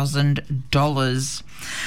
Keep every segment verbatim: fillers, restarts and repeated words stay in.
thousand dollars.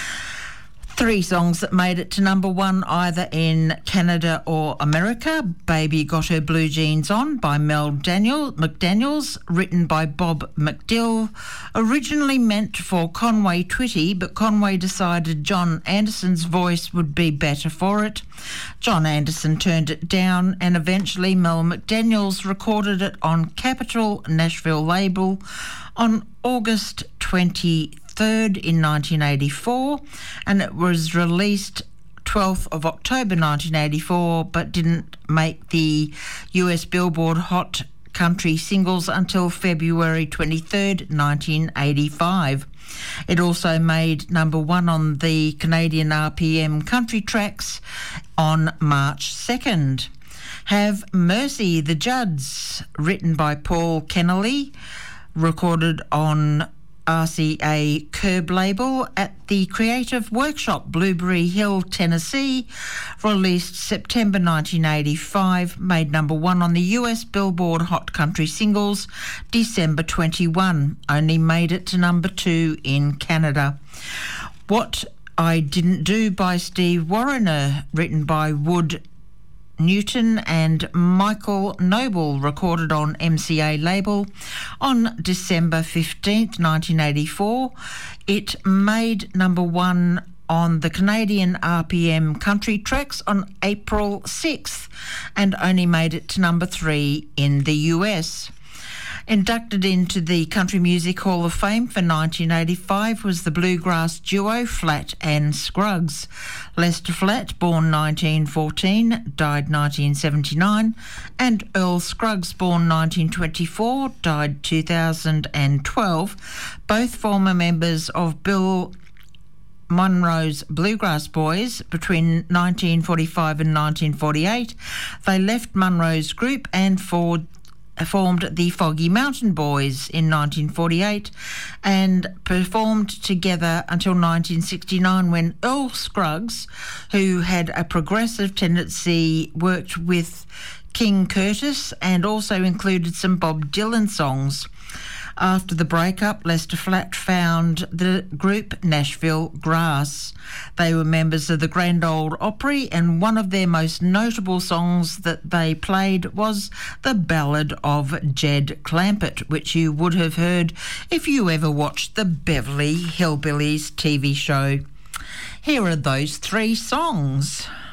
Three songs that made it to number one either in Canada or America. Baby Got Her Blue Jeans On by Mel Daniel, McDaniels, written by Bob McDill. Originally meant for Conway Twitty, but Conway decided John Anderson's voice would be better for it. John Anderson turned it down, and eventually Mel McDaniels recorded it on Capitol Nashville label on August twentieth. third in nineteen eighty-four, and it was released twelfth of October nineteen eighty-four, but didn't make the U S Billboard Hot Country Singles until February twenty-third, nineteen eighty-five. It also made number one on the Canadian R P M Country Tracks on March second. Have Mercy, the Judds, written by Paul Kennelly, recorded on R C A Curb label at the Creative Workshop, Blueberry Hill, Tennessee, released September nineteen eighty-five, made number one on the U S Billboard Hot Country Singles December twenty-first, only made it to number two in Canada. What I Didn't Do by Steve Wariner, written by Wood Newton and Michael Noble, recorded on M C A label on December fifteenth, nineteen eighty-four. It made number one on the Canadian R P M Country Tracks on April sixth and only made it to number three in the U S. Inducted into the Country Music Hall of Fame for nineteen eighty-five was the bluegrass duo Flatt and Scruggs. Lester Flatt, born nineteen fourteen, died nineteen seventy-nine, and Earl Scruggs, born nineteen twenty-four, died two thousand twelve, both former members of Bill Monroe's Bluegrass Boys. Between nineteen forty-five and nineteen forty-eight, they left Monroe's group and formed formed the Foggy Mountain Boys in nineteen forty-eight and performed together until nineteen sixty-nine, when Earl Scruggs, who had a progressive tendency, worked with King Curtis and also included some Bob Dylan songs. After the breakup, Lester Flatt found the group Nashville Grass. They were members of the Grand Ole Opry, and one of their most notable songs that they played was the Ballad of Jed Clampett, which you would have heard if you ever watched the Beverly Hillbillies T V show. Here are those three songs.